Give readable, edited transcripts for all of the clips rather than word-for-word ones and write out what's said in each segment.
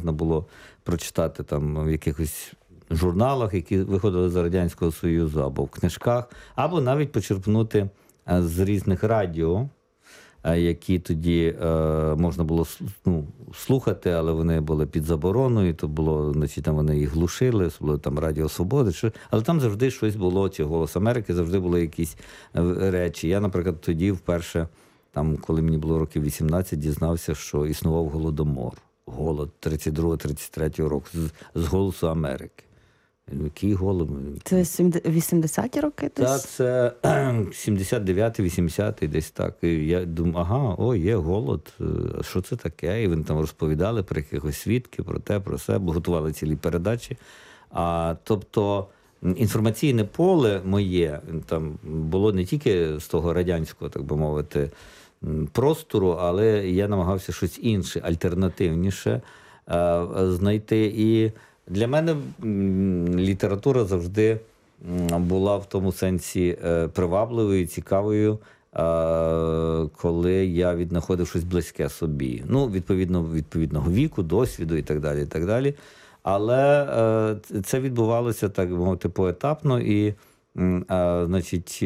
можна було прочитати там в якихось журналах, які виходили з Радянського Союзу, або в книжках, або навіть почерпнути з різних радіо, які тоді можна було слухати, але вони були під забороною, то було, значить, там вони їх глушили, було там Радіо Свободи, але там завжди щось було, чи Голос Америки, завжди були якісь речі. Я, наприклад, тоді вперше, там, коли мені було років 18, дізнався, що існував Голодомор. Голод 32-33 року з Голосу Америки. Який голод? Це 80-ті роки? Так, це 79-й, 80-й, десь так. І я думаю, є голод, що це таке? І вони там розповідали про якихось свідків, про те, про все, бо готували цілі передачі. Тобто інформаційне поле моє там було не тільки з того радянського, так би мовити, простору, але я намагався щось інше, альтернативніше знайти. І для мене література завжди була в тому сенсі привабливою, цікавою, коли я віднаходив щось близьке собі. Відповідного віку, досвіду і так далі, і так далі. Але це відбувалося, так би мовити, поетапно, і, значить,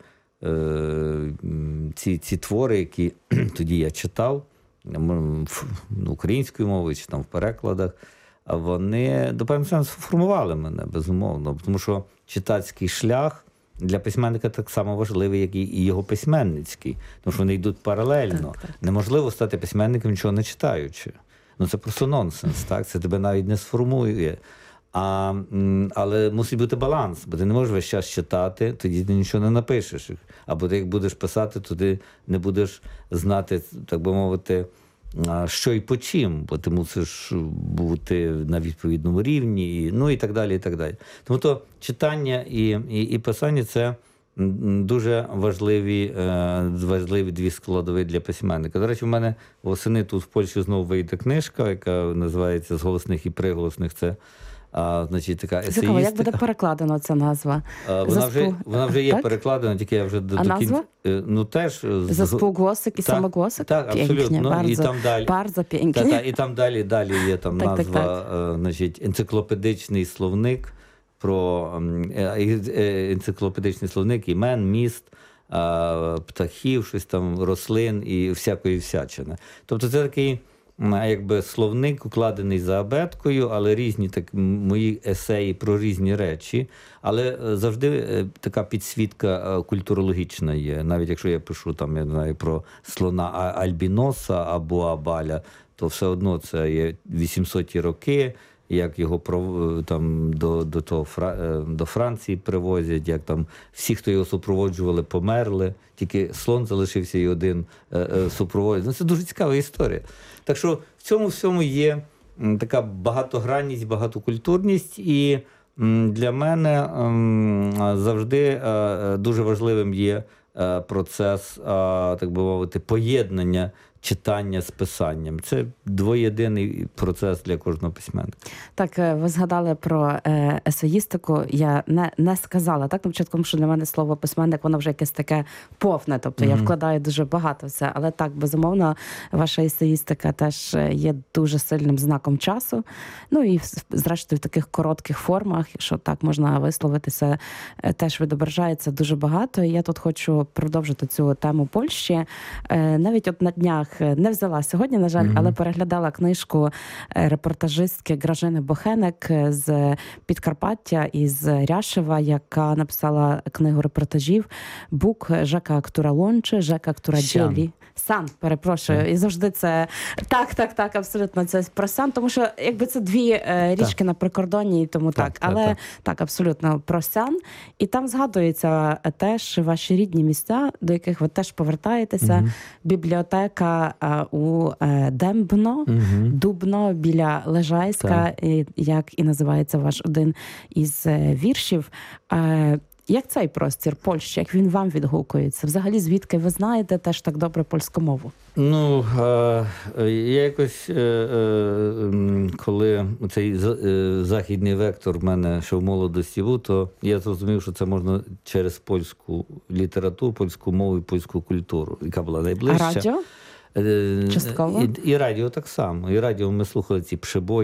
ці твори, які тоді я читав, українською мовою чи там в перекладах, вони до певного сенсу формували мене, безумовно. Тому що читацький шлях для письменника так само важливий, як і його письменницький. Тому що вони йдуть паралельно. Так. Неможливо стати письменником, нічого не читаючи. Це просто нонсенс, так? Це тебе навіть не сформує. Але мусить бути баланс, бо ти не можеш весь час читати, тоді ти нічого не напишеш. Або ти як будеш писати, то ти не будеш знати, так би мовити, що і по чим, бо ти мусиш бути на відповідному рівні, і так далі, і так далі. Тому то читання і писання – це дуже важливі дві складові для письменника. До речі, в мене восени тут в Польщі знову вийде книжка, яка називається «З голосних і приголосних». Це значить, така есеїстика. Цікаво, як буде перекладено ця назва? Вона вже є перекладена, тільки я вже до кінця. А назва? Теж. За співголосик і самоголосик? Так, абсолютно. І там далі. Bardzo pięknie. І там далі є там назва, значить, енциклопедичний словник, енциклопедичний словник імен, міст, птахів, щось там, рослин і всякої всячини. Тобто це такий, якби, словник, укладений за абеткою, але різні мої есеї про різні речі. Але завжди така підсвітка культурологічна є. Навіть якщо я пишу там, я знаю, про слона Альбіноса або Абаля, то все одно це є 800-ті роки, як його там до Франції привозять, як там всі, хто його супроводжували, померли, тільки слон залишився і один супроводжував. Це дуже цікава історія. Так що в цьому всьому є така багатогранність, багатокультурність, і для мене завжди дуже важливим є процес, так би мовити, поєднання читання з писанням. Це двоєдиний процес для кожного письменника. Так, ви згадали про есеїстику. Я не сказала, так, на початку, тому що для мене слово письменник, воно вже якесь таке повне, тобто я вкладаю дуже багато в це. Але так, безумовно, ваша есеїстика теж є дуже сильним знаком часу. І, зрештою, в таких коротких формах, якщо так можна висловитися, теж відображається дуже багато. І я тут хочу продовжити цю тему Польщі. Навіть от на днях не взяла сьогодні, на жаль, але переглядала книжку репортажистки Гражини Бохенек з Підкарпаття із Ряшева, яка написала книгу репортажів «Бук. Rzeka, która łączy, rzeka, która dzieli». Сан, перепрошую. І завжди це... Так, абсолютно. Це про Сан, тому що якби це дві річки на прикордонні, тому так. Але так, абсолютно про Сан. І там згадується теж ваші рідні місця, до яких ви теж повертаєтеся. Бібліотека у Дембно, Дубно, біля Лежайська, як і називається ваш один із віршів. Як цей простір Польщі, як він вам відгукується? Взагалі, звідки ви знаєте теж так добре польську мову? Я якось, коли цей західний вектор в мене ще в молодості був, то я зрозумів, що це можна через польську літературу, польську мову і польську культуру, яка була найближча. А радіо? Частково? І радіо так само. І радіо ми слухали ці «Przebої»,